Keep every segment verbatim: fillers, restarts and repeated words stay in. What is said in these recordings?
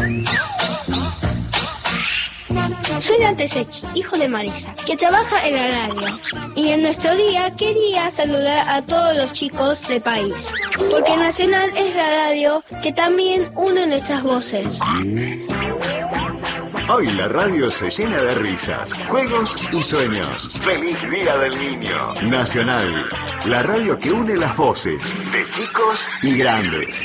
Soy Dante Sechi, hijo de Marisa, que trabaja en la radio. Y en nuestro día quería saludar a todos los chicos del país, porque Nacional es la radio que también une nuestras voces. Hoy la radio se llena de risas, juegos y sueños. ¡Feliz Día del Niño! Nacional, la radio que une las voces de chicos y grandes.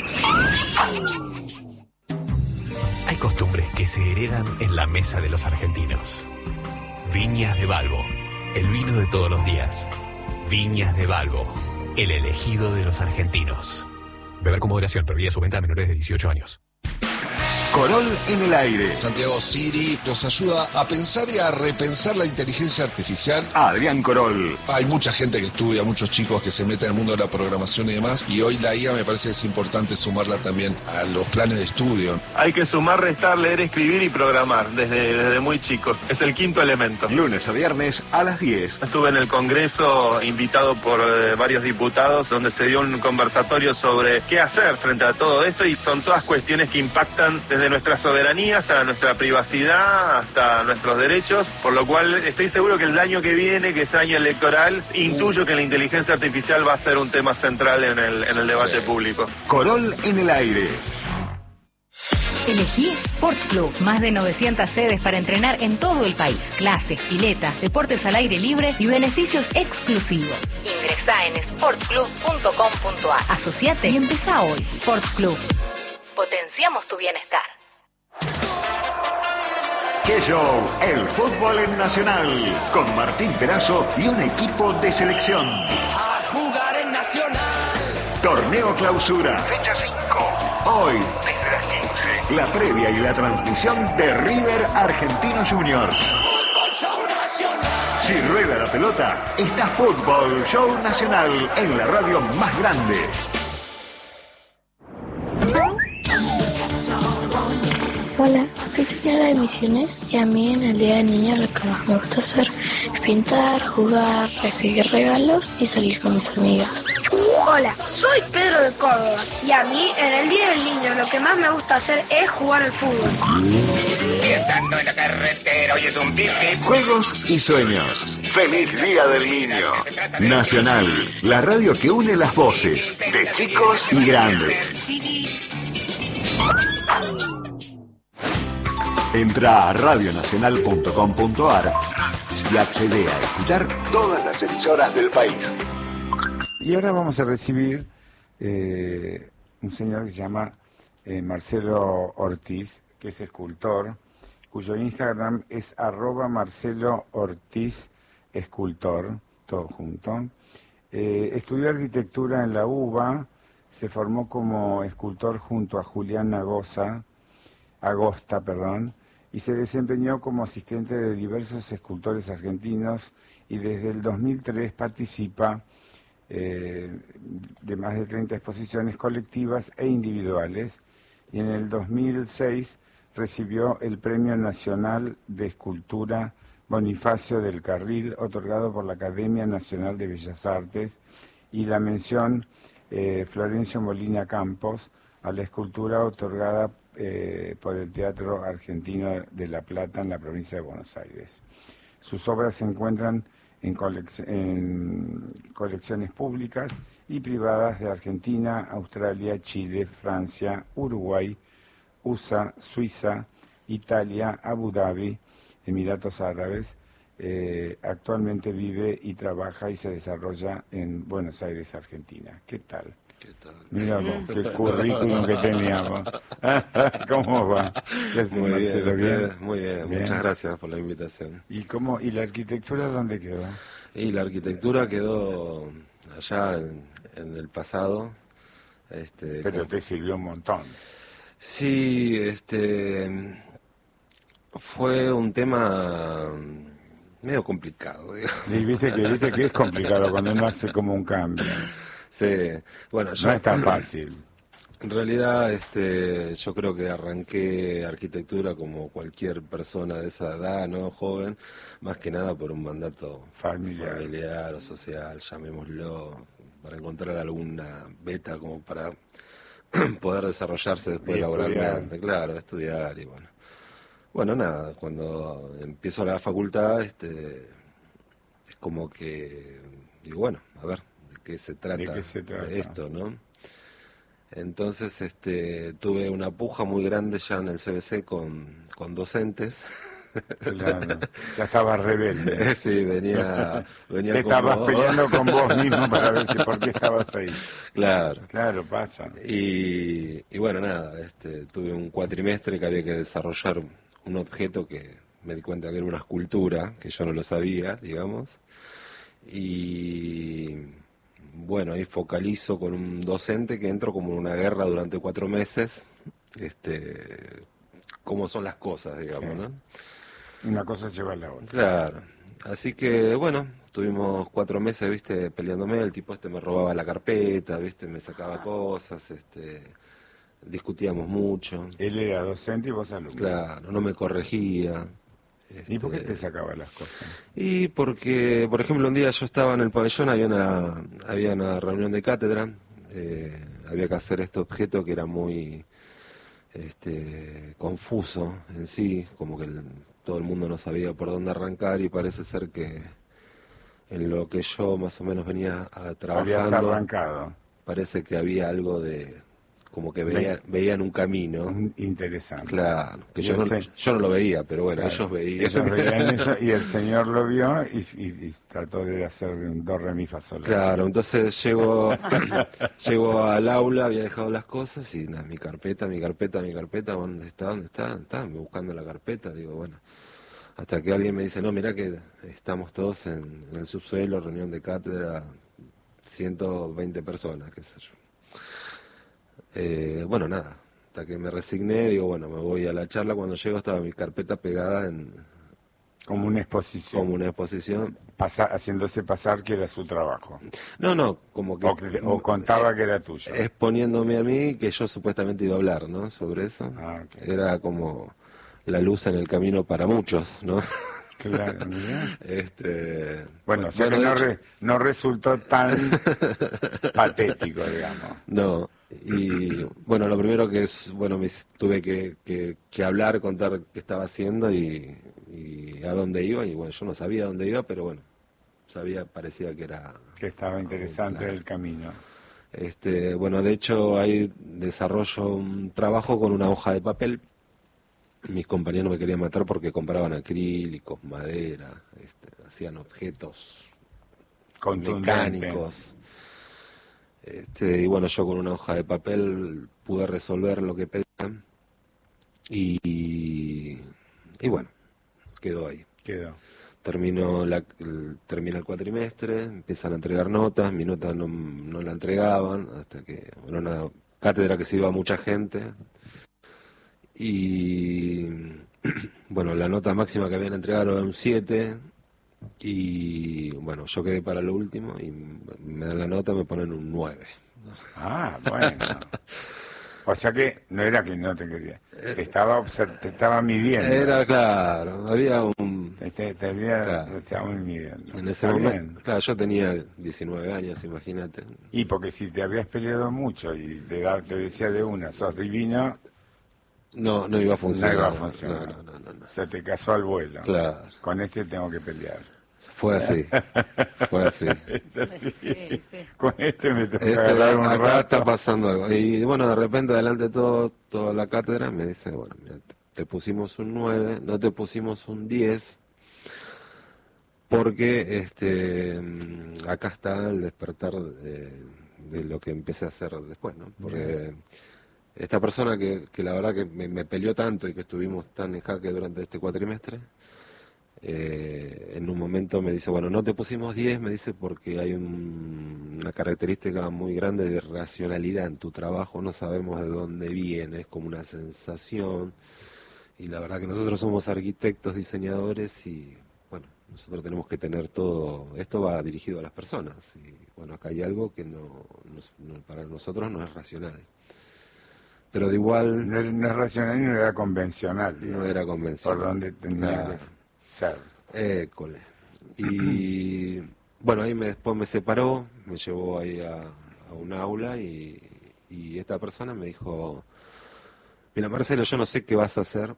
Hay costumbres que se heredan en la mesa de los argentinos. Viñas de Balbo, el vino de todos los días. Viñas de Balbo, el elegido de los argentinos. Beber con moderación, prohibida su venta a menores de dieciocho años. Corol en el aire. Santiago Siri nos ayuda a pensar y a repensar la inteligencia artificial. Adrián Corol. Hay mucha gente que estudia, muchos chicos que se meten en el mundo de la programación y demás, y hoy la I A me parece que es importante sumarla también a los planes de estudio. Hay que sumar, restar, leer, escribir y programar desde, desde muy chicos. Es el quinto elemento. Lunes a viernes a las diez. Estuve en el Congreso invitado por eh, varios diputados donde se dio un conversatorio sobre qué hacer frente a todo esto, y son todas cuestiones que impactan desde nuestra soberanía hasta nuestra privacidad, hasta nuestros derechos, por lo cual estoy seguro que el año que viene, que es año electoral, intuyo que la inteligencia artificial va a ser un tema central en el, en el debate sí. público. Corol en el aire. Elegí Sport Club. Más de novecientas sedes para entrenar en todo el país. Clases, piletas, deportes al aire libre y beneficios exclusivos. Ingresá en sport club punto com punto a r. Asociate y empezá hoy. Sport Club. Potenciamos tu bienestar. ¡Qué show! El fútbol en Nacional. Con Martín Perazo y un equipo de selección. A jugar en Nacional. Torneo Clausura. Fecha cinco. Hoy, desde las quince. La previa y la transmisión de River Argentino Juniors. Fútbol Show Nacional. Si rueda la pelota, está Fútbol Show Nacional en la radio más grande. Hola, soy señora de Misiones y a mí en el Día del Niño lo que más me gusta hacer es pintar, jugar, recibir regalos y salir con mis amigas. Hola, soy Pedro de Córdoba y a mí en el Día del Niño lo que más me gusta hacer es jugar al fútbol. Y estando en la carretera oyes un pique. Juegos y sueños. ¡Feliz Día del Niño! Nacional, la radio que une las voces de chicos y grandes. Entra a radio nacional punto com punto a r y accede a escuchar todas las emisoras del país. Y ahora vamos a recibir eh, un señor que se llama eh, Marcelo Ortiz, que es escultor, cuyo Instagram es arroba Marcelo Ortiz Escultor, todo junto. Eh, estudió arquitectura en la UBA, se formó como escultor junto a Julián Agosta, Agosta, perdón, y se desempeñó como asistente de diversos escultores argentinos y desde el dos mil tres participa eh, de más de treinta exposiciones colectivas e individuales, y en el dos mil seis recibió el Premio Nacional de Escultura Bonifacio del Carril, otorgado por la Academia Nacional de Bellas Artes, y la mención eh, Florencio Molina Campos a la escultura otorgada Eh, por el Teatro Argentino de La Plata en la provincia de Buenos Aires. Sus obras se encuentran en, colec en colecciones públicas y privadas de Argentina, Australia, Chile, Francia, Uruguay, U S A, Suiza, Italia, Abu Dhabi, Emiratos Árabes. Eh, actualmente vive y trabaja y se desarrolla en Buenos Aires, Argentina. ¿Qué tal? ¿Qué tal? Mira vos, qué currículum que teníamos. ¿Cómo va? Muy bien, bien, bien, muy bien, bien, muchas gracias por la invitación. ¿Y cómo y la arquitectura dónde quedó? Y la arquitectura quedó allá en, en el pasado. Este, Pero con... te sirvió un montón. Sí, este fue un tema medio complicado, digamos. Y viste que, viste que es complicado cuando uno hace como un cambio. Sí, bueno, yo, no es tan fácil. En realidad, este, yo creo que arranqué arquitectura como cualquier persona de esa edad, ¿no? Joven, más que nada por un mandato familiar, familiar o social, llamémoslo, para encontrar alguna beta como para poder desarrollarse después Y laboralmente, estudiar. claro, estudiar y bueno. Bueno, nada, cuando empiezo la facultad, este, es como que, digo, bueno, a ver, ¿de qué se trata, ¿De qué se trata? esto, no? Entonces, este, tuve una puja muy grande ya en el C B C con, con docentes. Claro, ya estabas rebelde. Sí, venía, venía Te como... estabas peleando con vos mismo para ver si por qué estabas ahí. Claro. Claro, pasa. Y, y bueno, nada, este, tuve un cuatrimestre que había que desarrollar un objeto que me di cuenta que era una escultura, que yo no lo sabía, digamos. Y bueno, ahí focalizo con un docente que entro como en una guerra durante cuatro meses, este, cómo son las cosas, digamos, Sí. ¿no? Una cosa lleva a la otra. Claro. Así que, bueno, tuvimos cuatro meses, viste, peleándome. El tipo este me robaba la carpeta, viste, me sacaba cosas, este, discutíamos mucho. Él era docente y vos alumno. Claro, no me corregía. ¿Y por qué este, te sacaba las cosas? Y porque, por ejemplo, un día yo estaba en el pabellón, había una, había una reunión de cátedra, eh, había que hacer este objeto que era muy este, confuso en sí, como que el- todo el mundo no sabía por dónde arrancar y parece ser que en lo que yo más o menos venía a, Habías trabajando, arrancado. parece que había algo de, como que veía, veían un camino. Interesante. Claro, que Y yo el no, se- yo no lo veía, pero bueno, Claro, ellos veían. ellos veían eso y el señor lo vio y, y- y trató de hacer un do, re, mi, fa, sol. la, Claro, si. entonces llego, llego al aula, había dejado las cosas y nada, mi carpeta, mi carpeta, mi carpeta, ¿dónde está? ¿Dónde está? Está buscando la carpeta, digo, bueno, hasta que alguien me dice, no, mirá que estamos todos en, en el subsuelo, reunión de cátedra, ciento veinte personas, qué sé yo. Eh, bueno, nada, hasta que me resigné, digo, bueno, me voy a la charla, cuando llego estaba mi carpeta pegada en... Como una exposición. Como una exposición. Pasa, haciéndose pasar que era su trabajo. No, no, como que... O, que- o contaba que era tuyo. Exponiéndome a mí que yo supuestamente iba a hablar, ¿no? Sobre eso. Ah, ok. Era como la luz en el camino para muchos, ¿no? Claro, mirá. Este, Bueno, o sea que de no, hecho- re- no resultó tan patético, digamos. No, y bueno, lo primero que es, bueno, me, tuve que, que, que hablar, contar qué estaba haciendo y, y a dónde iba, y bueno, yo no sabía a dónde iba, pero bueno, sabía, parecía que era... Que estaba interesante Claro. el camino. Este, bueno, de hecho ahí desarrollo un trabajo con una hoja de papel. Mis compañeros me querían matar porque compraban acrílicos, madera, este, hacían objetos Contundente. mecánicos. Este, y bueno, yo con una hoja de papel pude resolver lo que pedían y, y bueno, quedó ahí. Quedó. Terminó la, el, termina el cuatrimestre, empiezan a entregar notas, mi nota no, no la entregaban, hasta que, bueno, una cátedra que se iba mucha gente. Y bueno, la nota máxima que habían entregado era un siete. Y bueno, yo quedé para lo último y me dan la nota, me ponen un nueve. Ah, bueno. O sea que no era que no te quería. Te estaba, obser- te estaba midiendo. Era claro, había un... Te, te, te había- Claro. te estaba midiendo. En ese Está momento, bien. claro, yo tenía diecinueve años, imagínate. Y porque si te habías peleado mucho y te, da- te decía de una, sos divino, No, no iba a funcionar. no iba a funcionar. No, no, no, no, no. Se te casó al vuelo. Claro. Con este tengo que pelear. Fue así, fue así. Sí, sí. Con este me toca Este, hablar un acá rato. está pasando algo. Y bueno, de repente, delante de todo, toda la cátedra, me dice, bueno, mira, te- te pusimos un nueve, no te pusimos un diez, porque este mm, acá está el despertar de, de lo que empecé a hacer después, ¿no? Porque esta persona que, que la verdad que me, me peleó tanto y que estuvimos tan en jaque durante este cuatrimestre, eh, en un momento me dice, bueno, no te pusimos diez, me dice, porque hay un- una característica muy grande de racionalidad en tu trabajo, no sabemos de dónde viene, es como una sensación, y la verdad que nosotros somos arquitectos, diseñadores, y bueno, nosotros tenemos que tener todo, esto va dirigido a las personas, y bueno, acá hay algo que no, no- no- para nosotros no es racional. Pero de igual... No, no es racional y no era convencional. No era convencional. Por donde tenía Claro. que ser. École. Y bueno, ahí me, después me separó, me llevó ahí a, a un aula y, Y esta persona me dijo, mira Marcelo, yo no sé qué vas a hacer,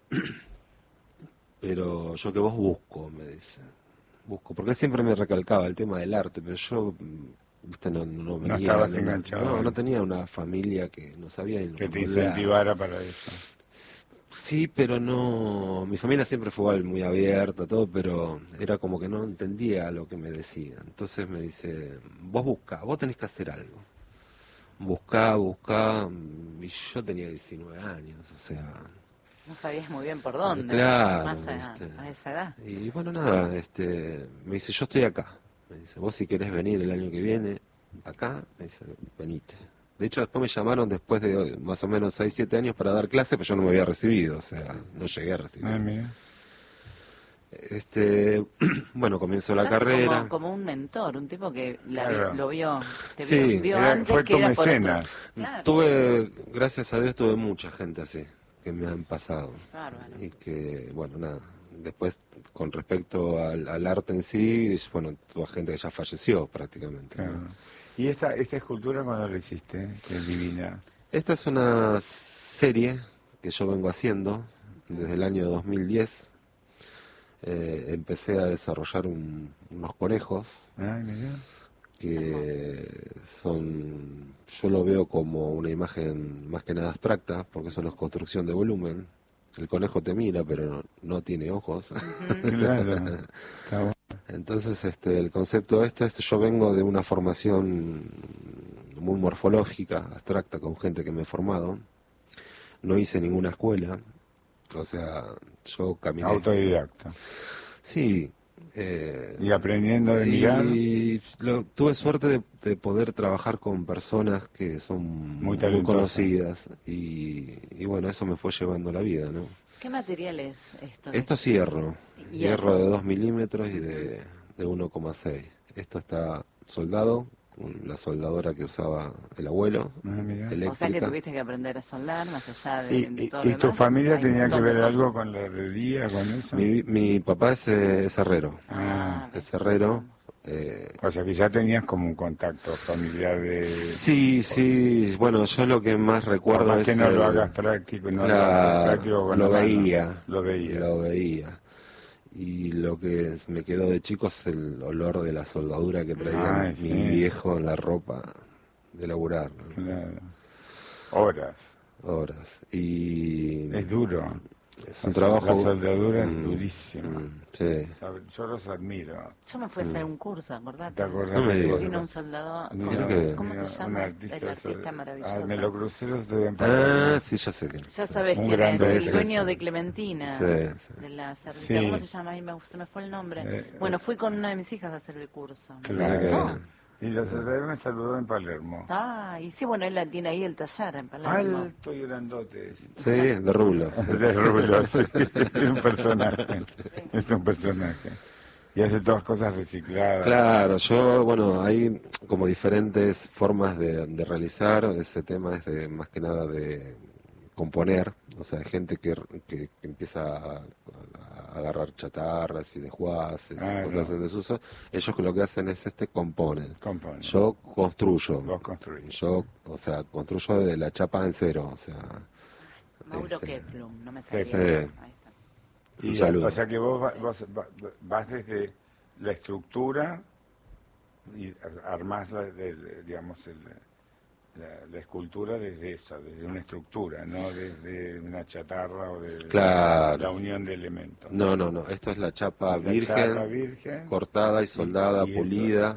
pero yo que vos busco, me dice. Busco, porque él siempre me recalcaba el tema del arte, pero yo, viste, no, no venía, no estabas no, enganchado. No, no tenía una familia que no sabía. Que te incentivara para eso. Sí, pero no, mi familia siempre fue igual, muy abierta, todo, pero era como que no entendía lo que me decía. Entonces me dice, vos buscá, vos tenés que hacer algo. Buscá, buscá, y yo tenía diecinueve años, o sea... No sabías muy bien por dónde, claro, más a, ¿viste? a esa edad. Y bueno, nada, este, me dice, yo estoy acá. Me dice, vos si querés venir el año que viene, acá, me dice, venite. De hecho, después me llamaron después de más o menos seis, siete años para dar clase, pero yo no me había recibido, o sea, no llegué a recibir. Ah, mira. Este, bueno, comenzó la Casi carrera. Como, como un mentor, un tipo que la, Claro. lo vio, te Sí, vio, vio era- antes fue que tu era por mecenas. otro. Claro. Tuve, gracias a Dios, tuve mucha gente así, que me han pasado. Bárbaro. Y que, bueno, nada, después con respecto al, al arte en sí, es, bueno, tuve gente que ya falleció prácticamente. ¿no? Claro. ¿Y esta, esta escultura cuándo la hiciste? Que es divina. Esta es una serie que yo vengo haciendo desde el año dos mil diez. Eh, empecé a desarrollar un- unos conejos Ay, mira. que son, yo lo veo como una imagen más que nada abstracta, porque eso no es construcción de volumen. El conejo te mira, pero no, no tiene ojos. Claro. Está bueno. Entonces, este, el concepto este, este, yo vengo de una formación muy morfológica, abstracta, con gente que me he formado. No hice ninguna escuela, o sea, yo caminé. Autodidacta. Sí. Eh, Y aprendiendo de mirar. Y lo- tuve suerte de, de poder trabajar con personas que son Muy muy, talentosas. conocidas y, y bueno, eso me fue llevando la vida, ¿no? ¿Qué material es esto? Esto es hierro, Hierro. hierro de dos milímetros y de, de uno coma seis. Esto está soldado con la soldadora que usaba el abuelo, Ah, mira. eléctrica. O sea que tuviste que aprender a soldar más allá de, ¿Y, de y- todo y lo tu demás. familia Hay un tenía que montón de ver cosas. algo con la herrería, con eso? Mi, mi papá es, eh, es herrero, Ah, es herrero. eh, o sea que ya tenías como un contacto familiar de... Sí, sí, bueno, yo lo que más recuerdo Por más es... que no lo el- hagas práctico, no lo Claro, hagas práctico con lo la mano. veía, Lo veía. lo veía. Y lo que es- me quedó de chico es el olor de la soldadura que traía Ay, mi sí. viejo en la ropa de laburar, ¿no? Claro. Horas. Horas. Y Es duro. es un La- trabajo... La soldadura es Mm, durísima. mm, sí. Yo los admiro. Yo me fui a hacer un curso, acordate. ¿Te acordás? No me de- digas. Vino un soldador, Mira, ¿cómo, que- cómo mira, se un llama? artista El artista sol- maravilloso. Ah, me lo crucé los otro día en Ah, Palermo. sí, ya sé que... Ya sabes Un quién gran es, el artista. dueño de Clementina, Sí, sí. de la cerdita. Sí. ¿Cómo se llama? Ahí me, se me fue el nombre. Eh, bueno, fui con una de mis hijas a hacer el curso. Me Claro. encantó. Y la soldadura me saludó en Palermo. Ah, y sí, bueno, él la tiene ahí el taller en Palermo. Alto y grandote. Sí, de rulos. De Rulo, sí. Es un personaje. Es un personaje. Y hace todas cosas recicladas. Claro, yo, bueno, hay como diferentes formas de, de realizar, ese tema es de más que nada de componer, o sea, gente que, que, que empieza a, a agarrar chatarras y desguaces Ah, y cosas no. en desuso, ellos lo que hacen es este componen. Componen. Yo construyo. Vos construís. Yo, o sea, construyo de la chapa en cero, o sea... Mauro este, Keplum, no me sabía. Sí. Ahí está. Y, Un saludo. O sea que vos, va- vos va- vas desde la estructura y armás, la, del- digamos, el, la, la escultura desde eso, desde una estructura, no desde una chatarra o de Claro. la unión de elementos. No, no, no, esto es la chapa La virgen, chapa virgen. cortada y soldada, y- y pulida.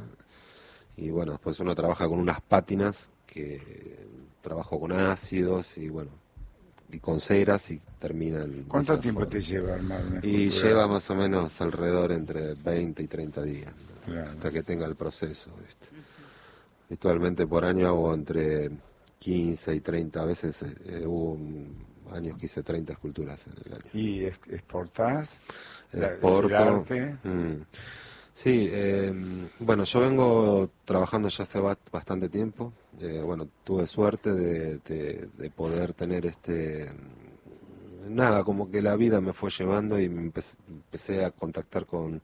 Y bueno, después uno trabaja con unas pátinas que trabajo con ácidos y bueno, y con ceras y terminan. ¿Cuánto de esta tiempo forma. te lleva armar una Y escultura? lleva más o menos alrededor entre veinte y treinta días, ¿no? Claro. Hasta que tenga el proceso, ¿viste? Habitualmente por año hago entre quince y treinta, a veces eh, hubo un- años que hice treinta esculturas en el año. ¿Y ex- exportás la- el Exporto. arte? Mm. Sí, eh, bueno, yo vengo trabajando ya hace ba- bastante tiempo. Eh, bueno, tuve suerte de, de- de poder tener este... Nada, como que la vida me fue llevando y me empecé, empecé a contactar con,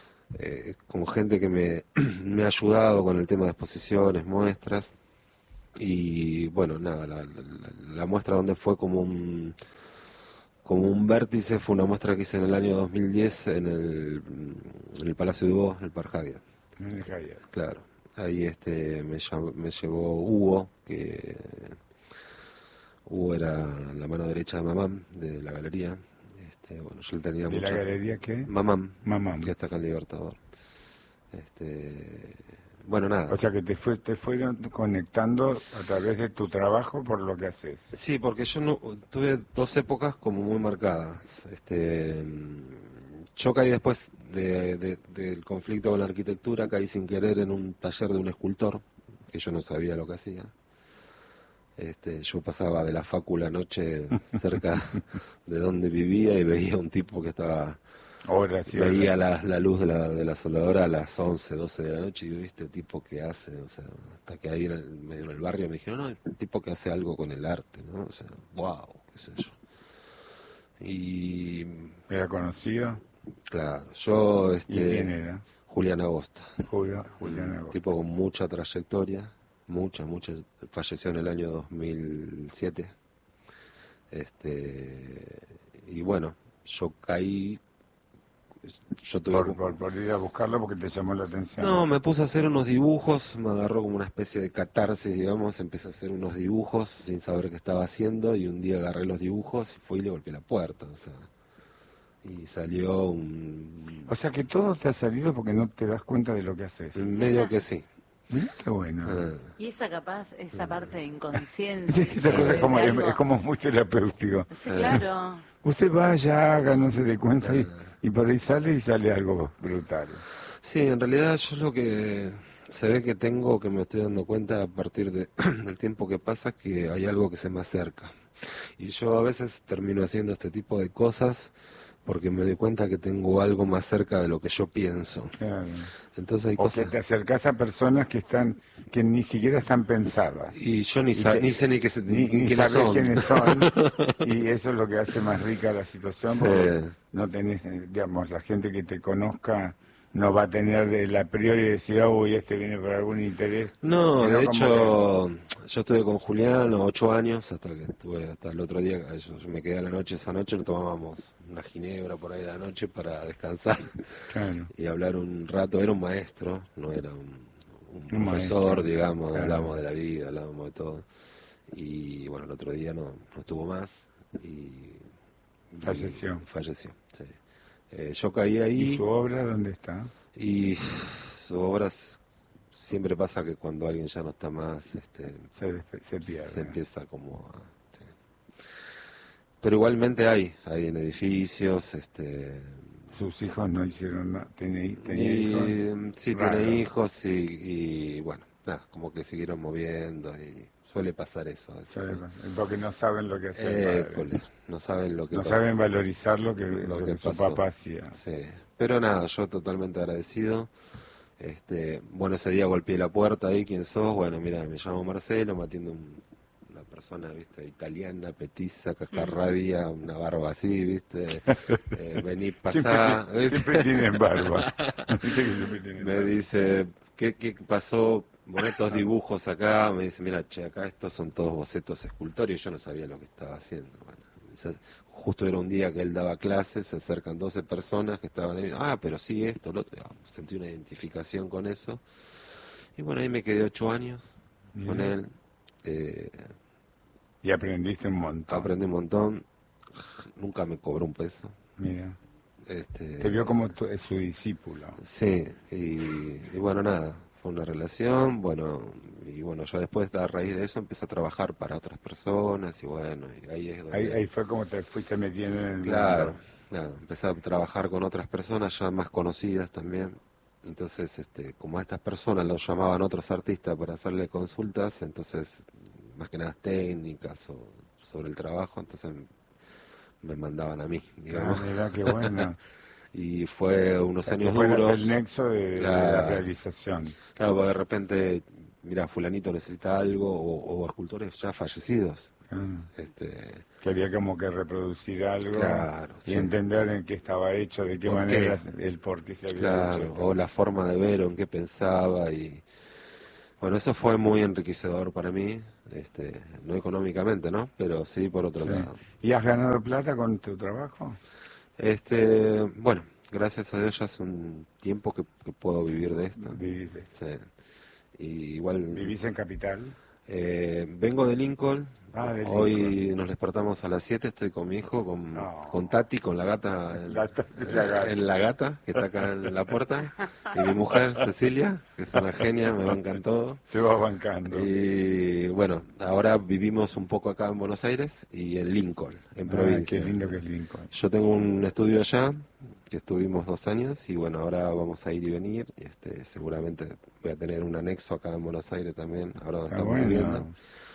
eh, con gente que me, me ha ayudado con el tema de exposiciones, muestras. Y bueno, nada, la, la, la muestra donde fue como un como un vértice fue una muestra que hice en el año dos mil diez en el, en el Palacio de Hugo, en el Park Hyatt. En el Hyatt. Claro. Ahí este me, llam, me llevó Hugo, que Hugo era la mano derecha de Mamam, de la galería. Este, bueno, yo tenía ¿De mucha... la galería qué? Mamam. Mamam. Que está acá en Libertador. Este, bueno, nada. O sea que te, fue, te fueron conectando a través de tu trabajo por lo que haces. Sí, porque yo no, tuve dos épocas como muy marcadas. Este, yo caí después de, de, del conflicto con la arquitectura, caí sin querer en un taller de un escultor, que yo no sabía lo que hacía. Este, yo pasaba de la facu la noche cerca de donde vivía y veía un tipo que estaba... Ahora, sí, veía la, la luz de la, de la soldadora a las once, doce de la noche y yo, ¿viste? Tipo que hace, o sea, hasta que ahí en el, medio del barrio me dijeron, no, el tipo que hace algo con el arte, ¿no? O sea, wow, qué sé yo. Y... ¿Era conocido? Claro, yo... Este, ¿Y quién era? Julián Agosta. Julio, Julián Agosta. Un tipo con mucha trayectoria, mucha, mucha, falleció en el año dos mil siete. Este, y bueno, yo caí... Yo tuve por, por, por ir a buscarlo porque te llamó la atención. No, me puse a hacer unos dibujos, me agarró como una especie de catarsis, digamos, empecé a hacer unos dibujos sin saber qué estaba haciendo y un día agarré los dibujos y fui y le golpeé la puerta, o sea, y salió un... O sea que todo te ha salido porque no te das cuenta de lo que haces. Medio que sí. Mira qué bueno. Ah. Y esa capaz, esa parte de inconsciencia. Sí, esa cosa es como, es, es como muy terapéutico. Sí, claro. Usted vaya, haga, no se dé cuenta y, y por ahí sale y sale algo brutal. Sí, en realidad yo lo que se ve que tengo, que me estoy dando cuenta a partir de, del tiempo que pasa, que hay algo que se me acerca. Y yo a veces termino haciendo este tipo de cosas porque me doy cuenta que tengo algo más cerca de lo que yo pienso. Claro. Entonces hay o cosas... que te acercás a personas que están que ni siquiera están pensadas. Y yo ni, sa que, ni sé ni, que se, ni, ni, ni quiénes sabés son. quiénes son. Y eso es lo que hace más rica la situación, Sí. porque no tenés, digamos, la gente que te conozca no va a tener de la priori decir, oh, uy, este viene por algún interés. No, Sino de como hecho, que... yo estuve con Julián ocho años, hasta que estuve hasta el otro día, yo, yo me quedé a la noche, esa noche nos tomábamos una ginebra por ahí de la noche para descansar. Claro. Y hablar un rato. Era un maestro, no era un, un, un profesor, maestro, digamos, claro. Hablábamos de la vida, hablábamos de todo. Y bueno, el otro día no, no estuvo más y... Falleció. Y falleció, sí. Eh, yo caí ahí... ¿Y su obra dónde está? Y su obra siempre pasa que cuando alguien ya no está más, este, se, se pierde. Se empieza como a... Sí. Pero igualmente hay, hay en edificios, este... Sus hijos no hicieron nada, ¿tenía, tenía y, hijos? Sí, Raro. tiene hijos y, y bueno, nada, como que siguieron moviendo y suele pasar eso. eso ¿no? Porque no saben lo que hacer. Eh, cole, no saben lo que No pasa. saben valorizar lo que, lo lo que que su pasó. papá hacía. Sí, pero nada, yo totalmente agradecido. Este, bueno, ese día golpeé la puerta ahí, ¿quién sos? Bueno, mira, me llamo Marcelo, me atiende un, una persona, viste, italiana, petiza, cascarrabia, una barba así, viste, eh, vení, pasá. Siempre, siempre tienen barba. Me dice, ¿qué, qué pasó? Bueno, estos dibujos acá, me dice, mira, che, acá estos son todos bocetos escultóricos, yo no sabía lo que estaba haciendo. Bueno, justo era un día que él daba clases, se acercan doce personas que estaban ahí, ah, pero sí, esto, lo otro, sentí una identificación con eso. Y bueno, ahí me quedé ocho años Bien. con él. Eh, y aprendiste un montón. Aprendí un montón, nunca me cobró un peso. Mira. Este, Te vio como tu, su discípulo. Sí, y, y bueno, nada, fue una relación, bueno, y bueno, yo después a raíz de eso empecé a trabajar para otras personas y bueno, y ahí es donde... Ahí, ahí fue como te fuiste metiendo en el Claro, mundo. claro, empecé a trabajar con otras personas ya más conocidas también, entonces, este, como a estas personas los llamaban otros artistas para hacerle consultas, entonces, más que nada técnicas o sobre el trabajo, entonces me mandaban a mí, digamos. Ah, mira, qué bueno. Y fue unos años fue duros. el nexo de, claro, de la realización. Claro, porque de repente, mira, fulanito necesita algo, o, o escultores ya fallecidos. Ah. Este, que había como que reproducir algo claro, y sí. entender en qué estaba hecho, de qué ¿Por manera, qué? el por qué se había claro, hecho. o la forma de ver, o en qué pensaba, y Bueno, eso fue muy enriquecedor para mí, este, no económicamente, ¿no? Pero sí por otro Sí. lado. ¿Y has ganado plata con tu trabajo? Este, bueno, gracias a Dios ya hace un tiempo que, que puedo vivir de esto. Vivís de esto. Sí. Y igual. ¿Vivís en Capital? Eh, vengo de Lincoln. Ah, de Hoy Lincoln. nos despertamos a las siete, estoy con mi hijo, con, No. con Tati, con la gata, en La- la gata. en la gata, que está acá en la puerta, y mi mujer Cecilia, que es una genia, me bancan todo. Se va bancando. Y bueno, ahora vivimos un poco acá en Buenos Aires y en Lincoln, en Ah, provincia. qué lindo que es Lincoln. Yo tengo un estudio allá, que estuvimos dos años, y bueno, ahora vamos a ir y venir, y este, seguramente voy a tener un anexo acá en Buenos Aires también, ahora donde Ah, estamos bueno. viviendo.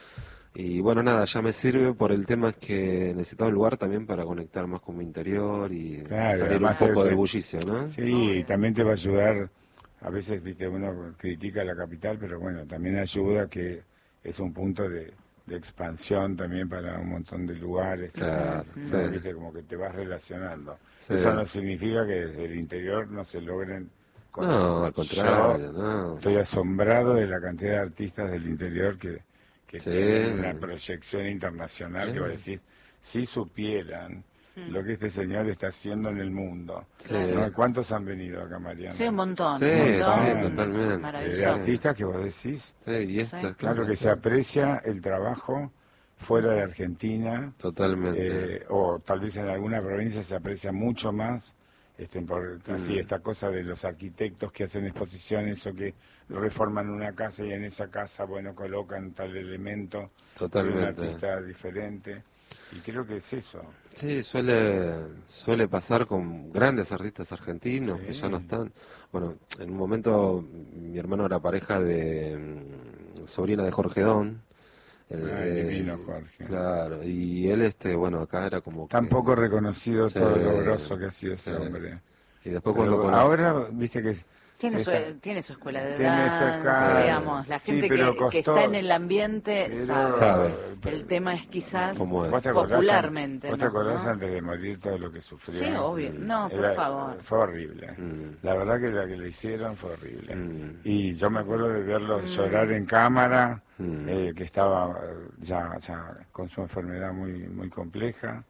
Y bueno, nada, ya me sirve por el tema que necesitaba un lugar también para conectar más con mi interior y Claro, salir un además poco te- del bullicio, ¿no? Sí, y también te va a ayudar, a veces, viste, uno critica la capital, pero bueno, también ayuda que es un punto de, de expansión también para un montón de lugares. Claro, ¿no? sí. Viste, como que te vas relacionando. Sí. Eso no significa que desde el interior no se logren cosas. No, al contrario, Yo no. Estoy asombrado de la cantidad de artistas del interior que, que Sí. tienen una proyección internacional, Sí. que va a decir, si supieran lo que este señor está haciendo en el mundo. Sí. ¿No? ¿Cuántos han venido acá, Mariana? Sí, un montón. Sí, un montón. sí, totalmente. De Maravilloso. artistas que vos decís. Sí, y esta, Sí. claro, Claro que se aprecia el trabajo fuera de Argentina, totalmente. eh, o tal vez en alguna provincia se aprecia mucho más, este, por, así Mm. esta cosa de los arquitectos que hacen exposiciones o que reforman una casa y en esa casa, bueno, colocan tal elemento, Totalmente. de un artista diferente, y creo que es eso. Sí, suele suele pasar con grandes artistas argentinos Sí. que ya no están. Bueno, en un momento mi hermano era pareja de mm, sobrina de Jorge Don. El, Ay, eh, divino Jorge. Claro, y él, este, bueno, acá era como que... Tan poco reconocido Sí, todo lo grosso que ha sido ese sí. hombre. Y después Pero cuando conocí- ahora, viste que... Tiene se su, está- tiene su escuela de Tiene su danza, escala. digamos, la Sí, gente pero que, costó- que está en el ambiente pero- sabe. Sabe. El tema es quizás ¿Cómo es? ¿Vos te acordás, popularmente, ¿Vos te ¿no? acordás ¿no? antes de morir todo lo que sufrió? Sí, obvio. No, por Era- favor. Fue horrible. Mm. La verdad que la que le hicieron fue horrible. Mm. Y yo me acuerdo de verlo Mm. llorar en cámara, Mm. eh, que estaba eh, ya, ya con su enfermedad muy muy compleja.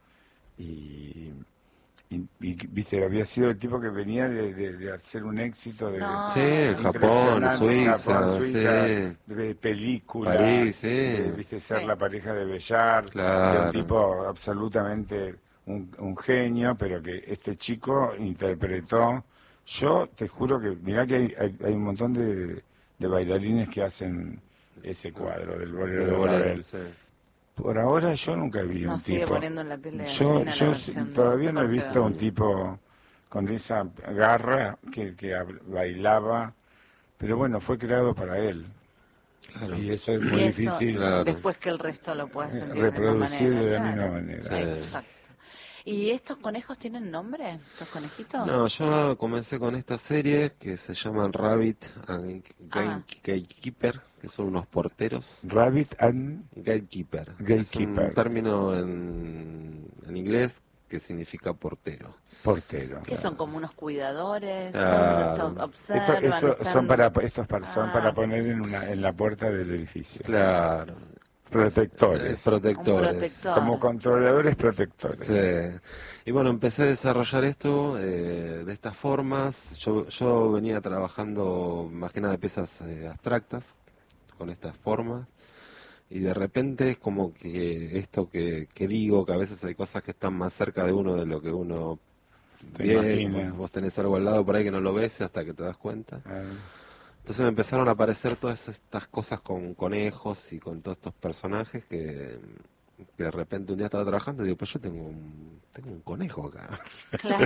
Y, y, y, viste, había sido el tipo que venía de, de- de hacer un éxito de... No. Sí, en Japón, impresionante, Suiza, Japón, Suiza, sí. de película, París, sí. de, viste, ser Sí. la pareja de Bellar, Claro. de un tipo absolutamente un, un genio, pero que este chico interpretó. Yo te juro que, mirá que hay, hay, hay un montón de, de bailarines que hacen ese cuadro del bolero Pero de bolero, Ravel. sí. Por ahora yo nunca vi No, un sigue tipo. poniendo en la piel de Yo, gallina la yo versión de todavía no he Jorge visto Don. un tipo con esa garra que, que hab- bailaba, pero bueno, fue creado para él. Claro. Y eso es Y muy eso, difícil Claro. después que el resto lo pueda eh, sentir de la misma reproducir manera. de la claro. misma manera. Sí. Exacto. ¿Y estos conejos tienen nombre? ¿Estos conejitos? No, yo comencé con esta serie que se llaman Rabbit and Ah. Gatekeeper, que son unos porteros. Rabbit and Gatekeeper. Es Gatekeeper. un término en, en inglés que significa portero. portero. Que son como unos cuidadores, Claro. son, Esto, observan, esto están- son para estos par- son Ah. para poner en una en la puerta del edificio. Claro. Protectores. Eh, protectores. Un protector. Como controladores protectores. Sí. Y bueno, empecé a desarrollar esto eh, de estas formas. Yo, yo venía trabajando más que nada de piezas eh, abstractas con estas formas. Y de repente es como que esto que, que digo, que a veces hay cosas que están más cerca de uno de lo que uno Te ve. imagina. Vos tenés algo al lado por ahí que no lo ves hasta que te das cuenta. Ah, Entonces me empezaron a aparecer todas estas cosas con conejos y con todos estos personajes que, que de repente un día estaba trabajando y digo, pues yo tengo un, tengo un conejo acá. Claro.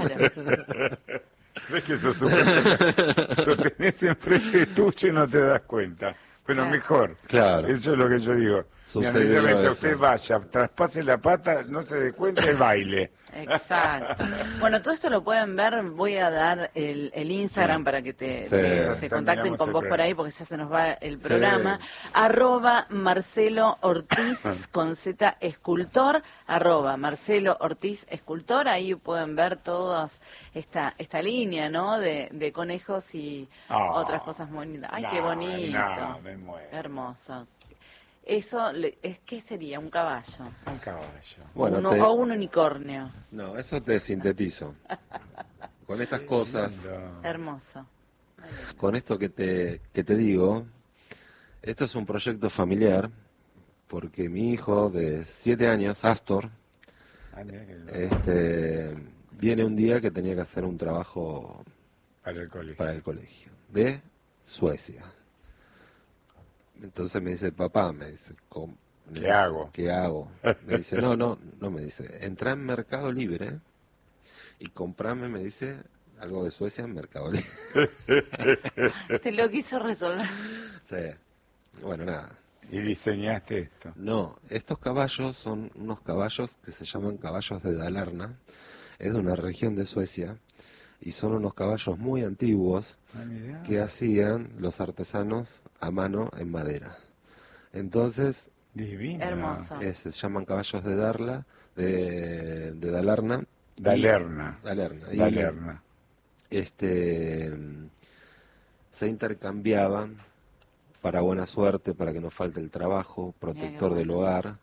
¿Ves que eso es súper- lo tenés enfrente tuyo y no te das cuenta? Bueno, Claro. mejor. Claro. Eso es lo que yo digo. Sucedió Mi amiga me dice, eso. usted vaya, traspase la pata, no se dé cuenta, es baile. Exacto. Bueno, todo esto lo pueden ver. Voy a dar el, el Instagram para que te, Sí. te- se contacten Terminamos con el vos por programa. ahí, porque ya se nos va el programa. Arroba Marcelo Ortiz con Z Escultor. Arroba Marcelo Ortiz Escultor. Ahí pueden ver todas esta esta línea, ¿no? De, de conejos y Ah. otras cosas muy lindas. Ay, qué No, bonito. no, Me muero. Hermoso. Eso, le- es ¿qué sería? ¿Un caballo? Un caballo. Bueno, Uno- te- o un unicornio. No, eso te sintetizo. Con estas cosas, Hermoso. con esto que te, que te digo, esto es un proyecto familiar, porque mi hijo de siete años, Astor, Ah, mira que loco. este, viene un día que tenía que hacer un trabajo Para el colegio. para el colegio, de Suecia. Entonces me dice, papá, me dice, ¿cómo- ¿Qué neces- hago? ¿Qué hago? Me dice, no, no, no, me dice, entra en Mercado Libre y comprame, me dice, algo de Suecia en Mercado Libre. Te lo quiso resolver. Sí. Bueno, nada. Y diseñaste esto. No, estos caballos son unos caballos que se llaman caballos de Dalarna, es de una región de Suecia, y son unos caballos muy antiguos Ah, mirá. que hacían los artesanos a mano en madera. Entonces, Divino. Hermoso. eh, se llaman caballos de Darla, de, de Dalarna. y- Dalerna. Dalerna. Y, Dalerna. este, se intercambiaban para buena suerte, para que no falte el trabajo, protector Mira qué del hogar.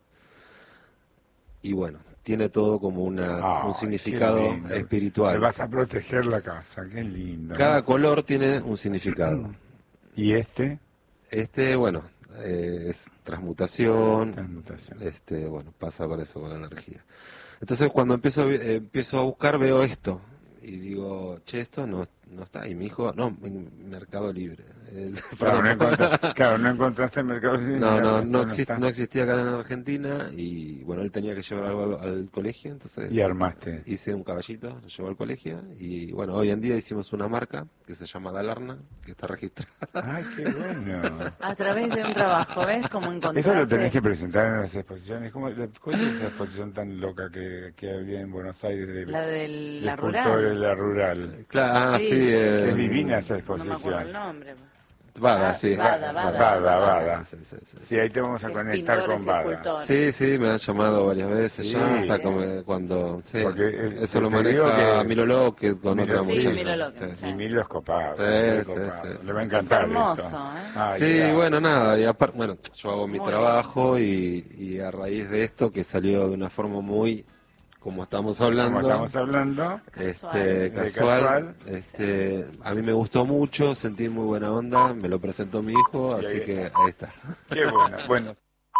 Y bueno, tiene todo como una, Ay, un qué significado lindo. Te espiritual. vas a proteger la casa, qué lindo. Cada color tiene un significado. ¿Y este? Este, bueno, eh, es transmutación, Transmutación. este, bueno, pasa con eso, con la energía. Entonces cuando empiezo, a vi- eh, empiezo a buscar veo esto y digo, che, esto no, no está. Y mi hijo, no, en Mercado Libre. Eh, Claro, no perdón. encontraste, claro, no encontraste el mercado libre. No, no, no, existe. exist- no existía acá en Argentina y bueno, él tenía que llevar algo al, al colegio, entonces Y armaste. hice un caballito, lo llevó al colegio y bueno, hoy en día hicimos una marca que se llama Dalarna, que está registrada. Ay, qué bueno. A través de un trabajo, ¿ves? Como encontraste. Eso lo tenés que presentar en las exposiciones. ¿Cómo, ¿Cuál es esa exposición tan loca que, que había en Buenos Aires? De, La de de la escultores de rural. la rural. Claro, ah, Sí. sí, eh, Es divina esa No me acuerdo el exposición. nombre. Bada, Ah, sí. Bada, Bada. Bada, Bada. Sí, sí, sí, sí. Sí, ahí te vamos a Es conectar pintores con y Bada. escultores. Sí, sí, me han llamado varias veces Sí. ya, hasta como cuando, sí, Porque, eh, eso lo te digo maneja que- Milo López con Milo- otra sí, muchacha. Milo López, Sí. sí. Y Milo es copado. Sí, Milo es sí, copado. sí, Le va a sí. encantar Es hermoso, esto. ¿eh? Ay, Sí, ya. bueno, nada, y aparte, bueno, yo hago mi Muy trabajo y, y a raíz de esto que salió de una forma muy, como estamos hablando, Como estamos hablando, este, De casual, casual. este, a mí me gustó mucho, sentí muy buena onda, me lo presentó mi hijo, Y así ahí- que ahí está. qué bueno. Bueno,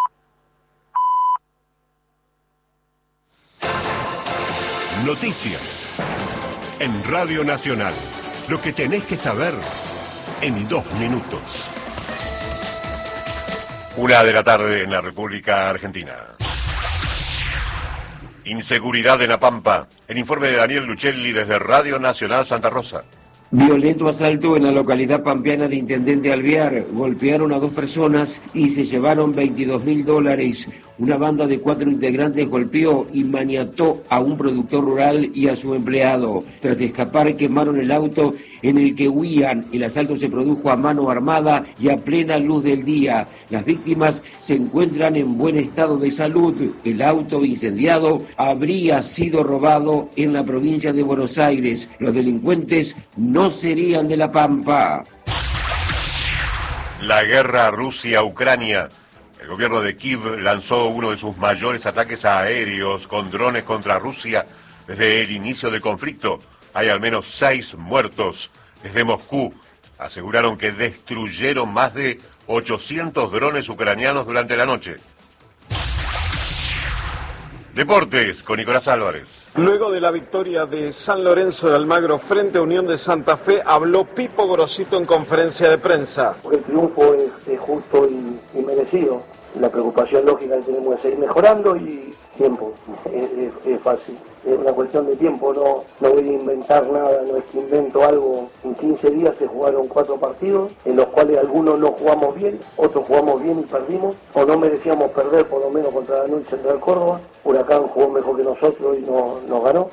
Noticias en Radio Nacional. Lo que tenés que saber en dos minutos. Una de la tarde en la República Argentina. Inseguridad en La Pampa. El informe de Daniel Luchelli desde Radio Nacional Santa Rosa. Violento asalto en la localidad pampeana de Intendente Alvear. Golpearon a dos personas y se llevaron veintidós mil dólares. Una banda de cuatro integrantes golpeó y maniató a un productor rural y a su empleado. Tras escapar, quemaron el auto en el que huían. El asalto se produjo a mano armada y a plena luz del día. Las víctimas se encuentran en buen estado de salud. El auto incendiado habría sido robado en la provincia de Buenos Aires. Los delincuentes no serían de La Pampa. La guerra Rusia-Ucrania. El gobierno de Kiev lanzó uno de sus mayores ataques aéreos con drones contra Rusia desde el inicio del conflicto. Hay al menos seis muertos. Desde Moscú aseguraron que destruyeron más de ochocientos drones ucranianos durante la noche. Deportes con Nicolás Álvarez. Luego de la victoria de San Lorenzo de Almagro frente a Unión de Santa Fe, habló Pipo Gorosito en conferencia de prensa. El triunfo es, es justo y, y merecido. La preocupación lógica que tenemos es seguir mejorando y tiempo. Es, es, es fácil. Es una cuestión de tiempo. No, no voy a inventar nada, no es que invento algo. En quince días se jugaron cuatro partidos, en los cuales algunos no jugamos bien, otros jugamos bien y perdimos, o no merecíamos perder, por lo menos contra la Lanús Central Córdoba. Huracán jugó mejor que nosotros y no, nos ganó.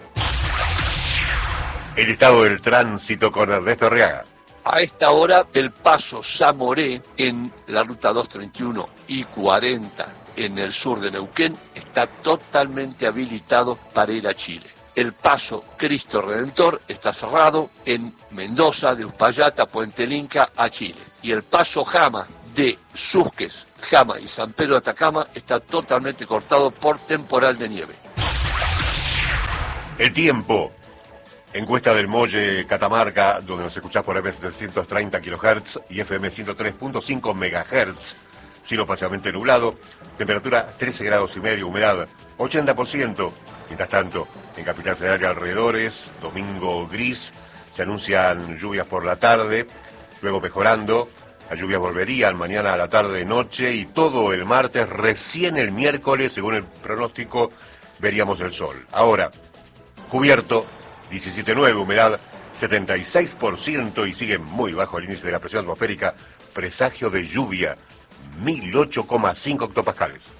El estado del tránsito con Ernesto Arriaga. A esta hora, el paso Zamoré en la ruta doscientos treinta y uno y cuarenta en el sur de Neuquén está totalmente habilitado para ir a Chile. El paso Cristo Redentor está cerrado en Mendoza, de Uspallata, Puente Inca a Chile. Y el paso Jama de Susques, Jama y San Pedro de Atacama está totalmente cortado por temporal de nieve. El tiempo. Encuesta del Molle Catamarca, donde nos escuchás por F M setecientos treinta kilohertz y F M ciento tres punto cinco megahertz. Cielo parcialmente nublado, temperatura trece grados y medio, humedad ochenta por ciento. Mientras tanto, en Capital Federal y alrededores, domingo gris, se anuncian lluvias por la tarde, luego mejorando. Las lluvias volverían mañana a la tarde, noche y todo el martes. Recién el miércoles, según el pronóstico, veríamos el sol. Ahora, cubierto, diecisiete punto nueve, humedad setenta y seis por ciento y sigue muy bajo el índice de la presión atmosférica. Presagio de lluvia, mil ocho coma cinco hectopascales.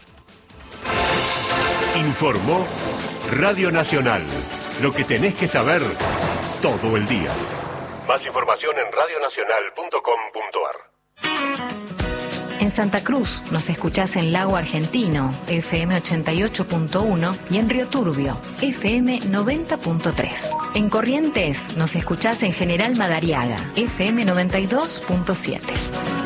Informó Radio Nacional. Lo que tenés que saber todo el día. Más información en radio nacional punto com punto ar. En Santa Cruz nos escuchás en Lago Argentino, F M ochenta y ocho punto uno, y en Río Turbio, F M noventa punto tres. En Corrientes nos escuchás en General Madariaga, F M noventa y dos punto siete.